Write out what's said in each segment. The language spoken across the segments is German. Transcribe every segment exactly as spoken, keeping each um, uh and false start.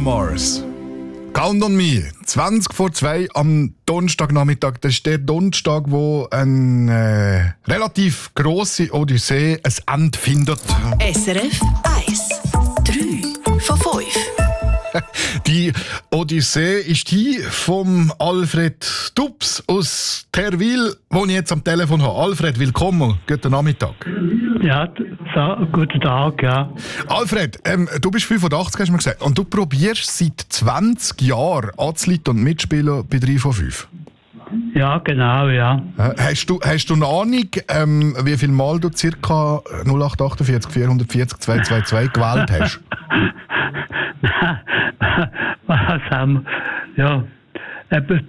Bruno Mars. Count on me. zwanzig vor zwei am Donnerstagnachmittag. Das ist der Donnerstag, wo eine äh, relativ grosse Odyssee ein Ende findet. S R F eins. drei von fünf. Die Odyssee ist die vom Alfred Dubs aus Terwil, den ich jetzt am Telefon habe. Alfred, willkommen. Guten Nachmittag. Ja, so, guten Tag, ja. Alfred, ähm, du bist fünfundachtzig, hast du mir gesagt. Und du probierst seit zwanzig Jahren anzuleiten und mitspielen bei drei von fünf. Ja, genau, ja. Äh, hast, du, hast du eine Ahnung, ähm, wie viel Mal du ca. null acht acht vier vier vier zwei zwei zwei gewählt hast? Was haben wir? Ja, eben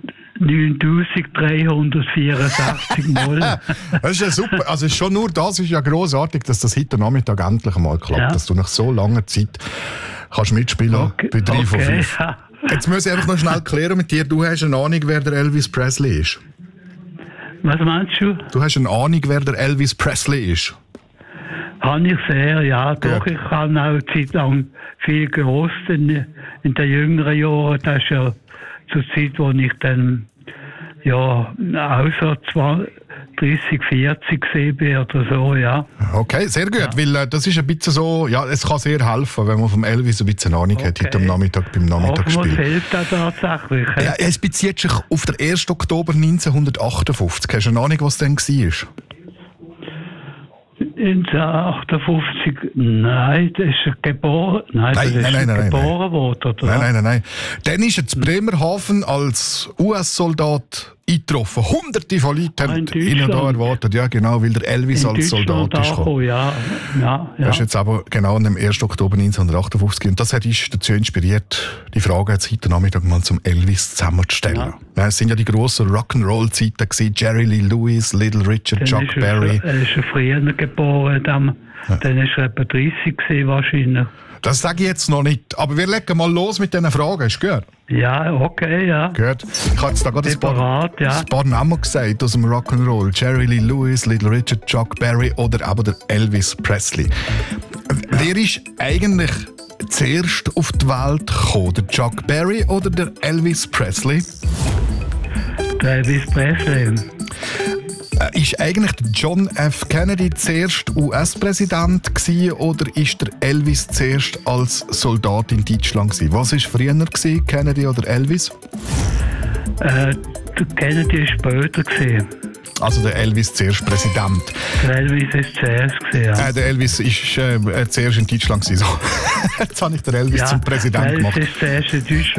neuntausenddreihundertvierundsechzig Mal. Das ist ja super. Also schon nur das ist ja grossartig, dass das heute Nachmittag endlich einmal klappt. Ja. Dass du nach so langer Zeit kannst mitspielen okay, bei drei von okay, fünf. ja. Jetzt muss ich einfach noch schnell klären mit dir. Du hast eine Ahnung, wer der Elvis Presley ist. Was meinst du? Du hast eine Ahnung, wer der Elvis Presley ist. Habe ich sehr, ja. Doch, Ja. ich habe auch eine Zeit lang viel gewusst in, in den jüngeren Jahren. Das ist ja zur Zeit, wo ich dann ja auch so dreißig, vierzig gesehen bin oder so, ja. Okay, sehr gut, Ja. weil äh, das ist ein bisschen so, ja, es kann sehr helfen, wenn man vom Elvis ein bisschen Ahnung hat, Okay. heute am Nachmittag beim Nachmittagsspiel. Oftmals hilft das tatsächlich. Ja, es bezieht sich auf den ersten Oktober neunzehnhundertachtundfünfzig. Hast du eine Ahnung, was denn war? neunzehnhundertachtundfünfzig, nein, das ist er geboren, nein, Nein, das ist nein, nein, er nein, geboren worden, oder? Nein, nein, nein, nein. Dann ist er zu Bremerhaven als U S-Soldat eingetroffen. Hunderte von Leuten Ah, haben in ihn da Deutschland. erwartet. Ja, genau, weil der Elvis In als Soldat ist gekommen. angekommen, ja, ja, ja. Das ist jetzt aber genau am ersten Oktober neunzehnhundertachtundfünfzig. Und das hat uns dazu inspiriert, die Frage jetzt heute Nachmittag mal zum Elvis zusammenzustellen. Ja. Ja, es sind ja die grossen Rock'n'Roll-Zeiten gewesen. Jerry Lee Lewis, Little Richard, Dann Chuck ist er, Berry. Er ist er früher geboren, dann, Ja. dann ist er etwa dreißig gewesen, wahrscheinlich. Das sage ich jetzt noch nicht. Aber wir legen mal los mit diesen Fragen. Ist gut? Ja, okay, ja. Gut. Ich habe jetzt da gerade ein paar, Separat, ja. ein paar Namen gesagt aus dem Rock'n'Roll. Jerry Lee Lewis, Little Richard, Chuck Berry oder aber der Elvis Presley. Wer ist eigentlich zuerst auf die Welt gekommen? Der Chuck Berry oder der Elvis Presley? Der Elvis Presley. Äh, ist eigentlich der John F. Kennedy zuerst U S-Präsident gewesen, oder ist der Elvis zuerst als Soldat in Deutschland gewesen? Was war früher gewesen, Kennedy oder Elvis? Äh, der Kennedy ist später gewesen. Also der Elvis zuerst Präsident. Der Elvis ist zuerst gewesen, ja. Äh, der Elvis ist äh, zuerst in Deutschland gewesen. So. Jetzt habe ich den Elvis ja, zum Präsident der Elvis gemacht. ist zuerst in Deutschland